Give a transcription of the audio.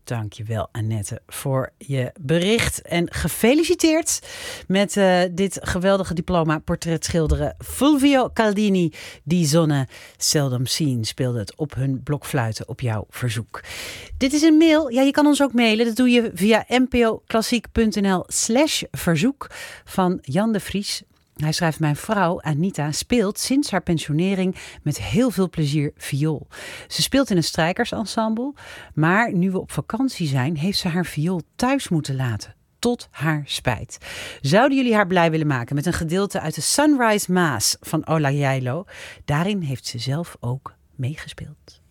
Dankjewel, Annette, voor je bericht. En gefeliciteerd met dit geweldige diploma portretschilderen. Fulvio Caldini, Die Sonne Seldom Seen, speelde het op hun blokfluiten op jouw verzoek. Dit is een mail. Ja, je kan ons ook mailen. Dat doe je via npoklassiek.nl/verzoek van Jan de Vries. Hij schrijft: mijn vrouw Anita speelt sinds haar pensionering met heel veel plezier viool. Ze speelt in een strijkersensemble, maar nu we op vakantie zijn, heeft ze haar viool thuis moeten laten. Tot haar spijt. Zouden jullie haar blij willen maken met een gedeelte uit de Sunrise Mass van Ola Jailo? Daarin heeft ze zelf ook meegespeeld.